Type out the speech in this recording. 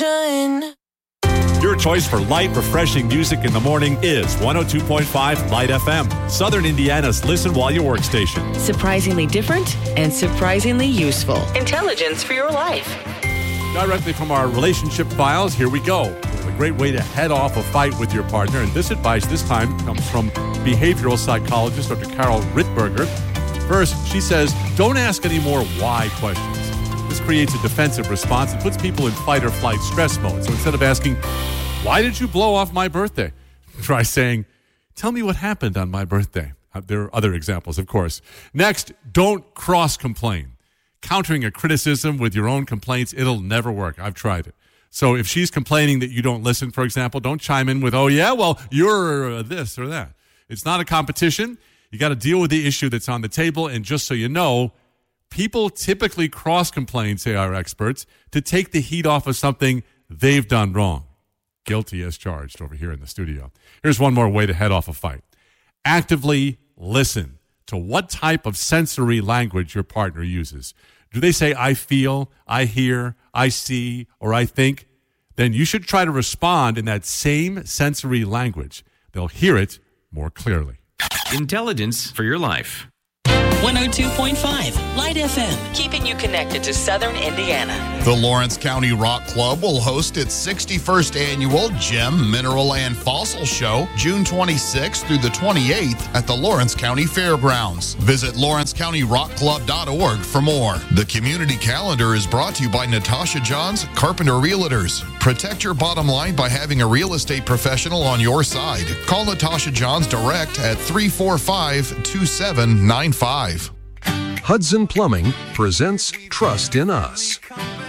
confusion. Your choice for light, refreshing music in the morning is 102.5 Light FM, Southern Indiana's listen while you work station. Surprisingly different and surprisingly useful. Intelligence for your life. Directly from our relationship files, here we go. A great way to head off a fight with your partner. And this advice this time comes from behavioral psychologist Dr. Carol Rittberger. First, she says, don't ask any more why questions. This creates a defensive response and puts people in fight or flight stress mode. So instead of asking, why did you blow off my birthday? Try saying, tell me what happened on my birthday. There are other examples, of course. Next, don't cross-complain. Countering a criticism with your own complaints, it'll never work. I've tried it. So if she's complaining that you don't listen, for example, don't chime in with, oh, yeah, well, you're this or that. It's not a competition. You got to deal with the issue that's on the table. And just so you know, people typically cross-complain, say our experts, to take the heat off of something they've done wrong. Guilty as charged over here in the studio. Here's one more way to head off a fight. Actively listen to what type of sensory language your partner uses. Do they say, I feel, I hear, I see, or I think? Then you should try to respond in that same sensory language. They'll hear it more clearly. Intelligence for your life. 102.5 Light FM, keeping you connected to Southern Indiana. The Lawrence County Rock Club will host its 61st annual Gem, Mineral, and Fossil Show June 26th through the 28th at the Lawrence County Fairgrounds. Visit lawrencecountyrockclub.org for more. The community calendar is brought to you by Natasha Johns, Carpenter Realtors. Protect your bottom line by having a real estate professional on your side. Call Natasha Johns direct at 345-2795. Hudson Plumbing presents Trust in Us.